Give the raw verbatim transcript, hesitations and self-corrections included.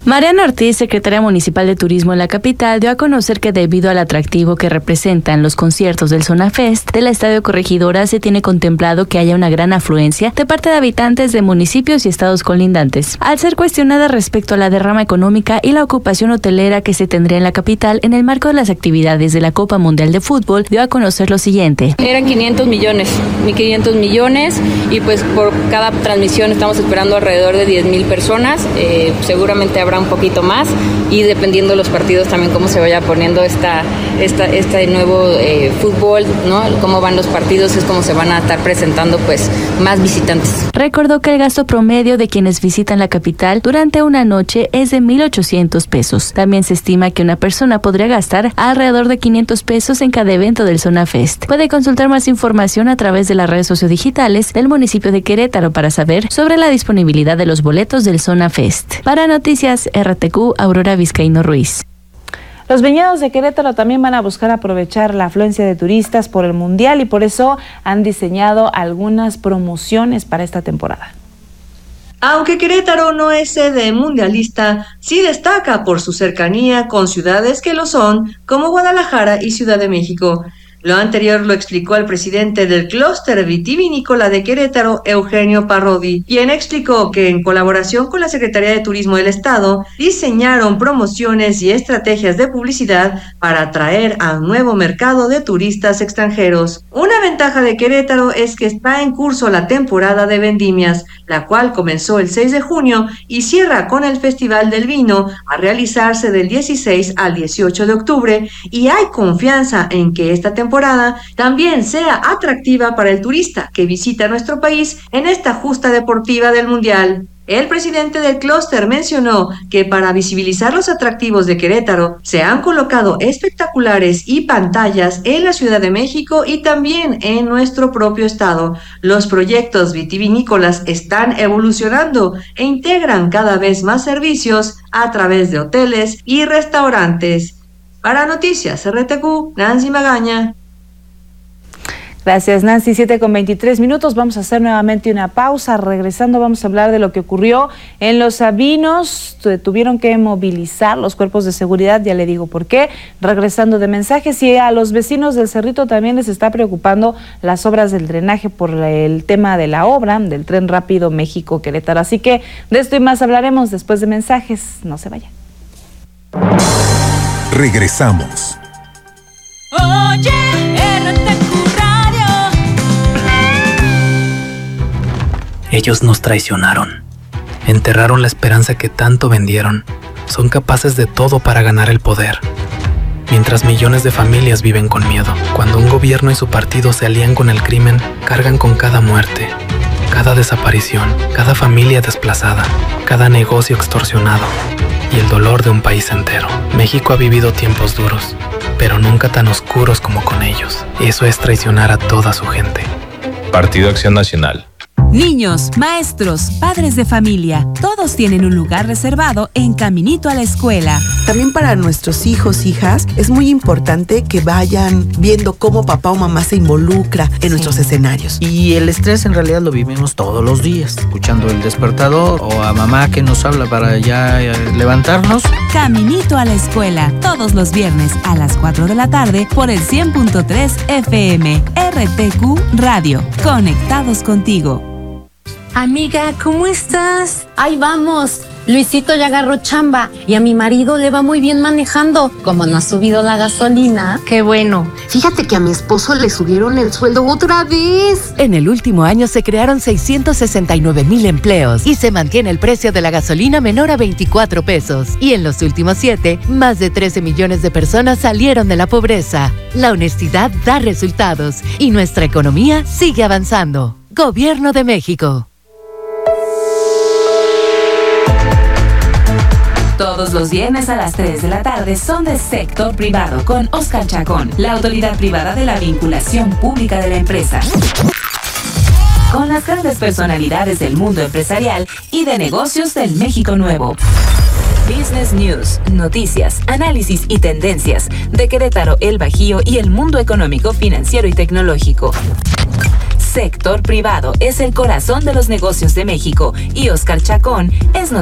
Mariana Ortiz, secretaria municipal de Turismo en la capital, dio a conocer que debido al atractivo que representan los conciertos del Zona Fest del Estadio Corregidora, se tiene contemplado que haya una gran afluencia de parte de habitantes de municipios y estados colindantes. Al ser cuestionada respecto a la derrama económica y la ocupación hotelera que se tendría en la capital en el marco de las actividades de la Copa Mundial de Fútbol, dio a conocer lo siguiente. Eran quinientos millones, mil quinientos millones, y pues por cada transmisión estamos esperando alrededor de diez mil personas, eh, seguramente habrá un poquito más, y dependiendo de los partidos también cómo se vaya poniendo esta, esta, este nuevo eh, fútbol, ¿no? Cómo van los partidos, es como se van a estar presentando pues más visitantes. Recordó que el gasto promedio de quienes visitan la capital durante una noche es de mil ochocientos pesos. También se estima que una persona podría gastar alrededor de quinientos pesos en cada evento del Zona Fest. Puede consultar más información a través de las redes sociodigitales del municipio de Querétaro para saber sobre la disponibilidad de los boletos del Zona Fest. Para Noticias R T Q, Aurora Vizcaíno Ruiz. Los viñedos de Querétaro también van a buscar aprovechar la afluencia de turistas por el Mundial y por eso han diseñado algunas promociones para esta temporada. Aunque Querétaro no es sede mundialista, sí destaca por su cercanía con ciudades que lo son, como Guadalajara y Ciudad de México. Lo anterior lo explicó el presidente del Clúster Vitivinícola de Querétaro, Eugenio Parrodi, quien explicó que en colaboración con la Secretaría de Turismo del Estado, diseñaron promociones y estrategias de publicidad para atraer a un nuevo mercado de turistas extranjeros. Una ventaja de Querétaro es que está en curso la temporada de vendimias, la cual comenzó el seis de junio y cierra con el Festival del Vino a realizarse del dieciséis al dieciocho de octubre, y hay confianza en que esta temporada también sea atractiva para el turista que visita nuestro país en esta justa deportiva del Mundial. El presidente del clúster mencionó que para visibilizar los atractivos de Querétaro se han colocado espectaculares y pantallas en la Ciudad de México y también en nuestro propio estado. Los proyectos vitivinícolas están evolucionando e integran cada vez más servicios a través de hoteles y restaurantes. Para Noticias R T Q, Nancy Magaña. Gracias, Nancy. siete con veintitrés minutos. Vamos a hacer nuevamente una pausa. Regresando vamos a hablar de lo que ocurrió en Los Sabinos. Tuvieron que movilizar los cuerpos de seguridad, ya le digo por qué. Regresando de mensajes, y a los vecinos del Cerrito también les está preocupando las obras del drenaje por el tema de la obra del Tren Rápido México-Querétaro. Así que de esto y más hablaremos después de mensajes. No se vayan. Regresamos. Oye, R T Q Radio. Ellos nos traicionaron. Enterraron la esperanza que tanto vendieron. Son capaces de todo para ganar el poder. Mientras millones de familias viven con miedo. Cuando un gobierno y su partido se alían con el crimen, cargan con cada muerte, cada desaparición, cada familia desplazada, cada negocio extorsionado y el dolor de un país entero. México ha vivido tiempos duros, pero nunca tan oscuros como con ellos. Eso es traicionar a toda su gente. Partido Acción Nacional. Niños, maestros, padres de familia, todos tienen un lugar reservado en Caminito a la Escuela. También para nuestros hijos, hijas, es muy importante que vayan viendo cómo papá o mamá se involucra en sí. nuestros escenarios. Y el estrés en realidad lo vivimos todos los días, escuchando el despertador o a mamá que nos habla para ya levantarnos. Caminito a la Escuela, todos los viernes a las cuatro de la tarde por el cien punto tres F M, R T Q Radio. Conectados contigo. Amiga, ¿cómo estás? Ahí vamos. Luisito ya agarró chamba y a mi marido le va muy bien manejando. Como no ha subido la gasolina. Qué bueno. Fíjate que a mi esposo le subieron el sueldo otra vez. En el último año se crearon seiscientos sesenta y nueve mil empleos y se mantiene el precio de la gasolina menor a veinticuatro pesos. Y en los últimos siete, más de trece millones de personas salieron de la pobreza. La honestidad da resultados y nuestra economía sigue avanzando. Gobierno de México. Todos los viernes a las tres de la tarde son de Sector Privado con Oscar Chacón, la autoridad privada de la vinculación pública de la empresa. Con las grandes personalidades del mundo empresarial y de negocios del México Nuevo. Business News, noticias, análisis y tendencias de Querétaro, el Bajío y el mundo económico, financiero y tecnológico. Sector Privado es el corazón de los negocios de México y Oscar Chacón es